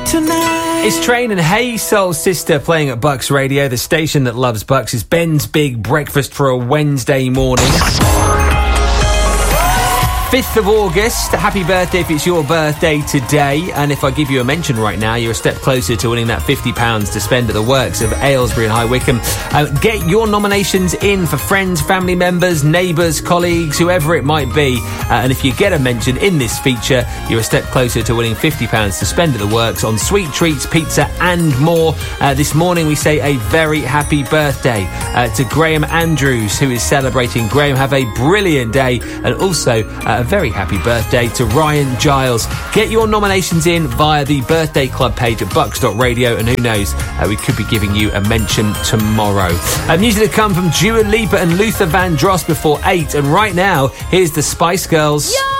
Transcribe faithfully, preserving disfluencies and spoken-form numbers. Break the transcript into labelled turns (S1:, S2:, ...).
S1: tonight.
S2: It's Train and Hey Soul Sister playing at Bucks Radio, the station that loves Bucks. It's Ben's Big Breakfast for a Wednesday morning. fifth of August. Happy birthday if it's your birthday today. And if I give you a mention right now, you're a step closer to winning that fifty pounds to spend at the works of Aylesbury and High Wycombe. Uh, get your nominations in for friends, family members, neighbours, colleagues, whoever it might be. Uh, and if you get a mention in this feature, you're a step closer to winning fifty pounds to spend at the works on sweet treats, pizza and more. Uh, this morning we say a very happy birthday uh, to Graham Andrews, who is celebrating. Graham, have a brilliant day. And also uh, a very happy birthday to Ryan Giles. Get your nominations in via the birthday club page at bucks dot radio, and who knows, uh, we could be giving you a mention tomorrow. Uh, music to come from Dua Lipa and Luther Vandross before eight, and right now, here's the Spice Girls. Yo!